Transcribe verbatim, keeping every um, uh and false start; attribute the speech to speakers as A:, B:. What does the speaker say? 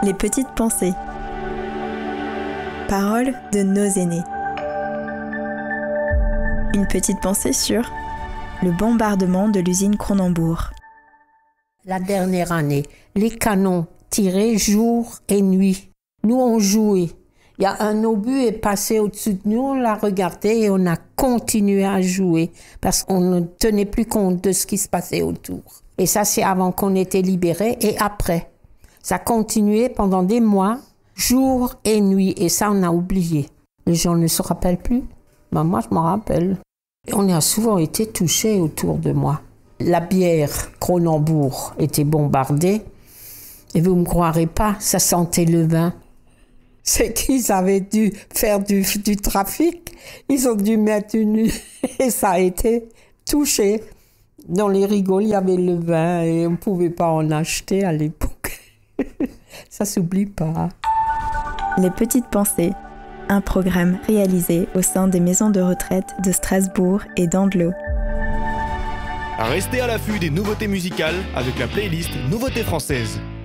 A: Les petites pensées. Paroles de nos aînés. Une petite pensée sur le bombardement de l'usine Cronenbourg.
B: La dernière année, les canons tiraient jour et nuit. Nous, on jouait. Il y a un obus est passé au-dessus de nous, on l'a regardé et on a continué à jouer parce qu'on ne tenait plus compte de ce qui se passait autour. Et ça, c'est avant qu'on était libérés et après. Ça continuait pendant des mois, jour et nuit, et ça, on a oublié. Les gens ne se rappellent plus. Ben, moi, je m'en rappelle. On a souvent été touchés autour de moi. La bière Cronenbourg était bombardée. Et vous ne me croirez pas, ça sentait le vin. C'est qu'ils avaient dû faire du, du trafic. Ils ont dû mettre une... Et ça a été touché. Dans les rigoles, il y avait le vin et on ne pouvait pas en acheter à l'époque. Ça ne s'oublie pas.
A: Les petites pensées. Un programme réalisé au sein des maisons de retraite de Strasbourg et d'Andlau.
C: Restez à l'affût des nouveautés musicales avec la playlist Nouveautés françaises.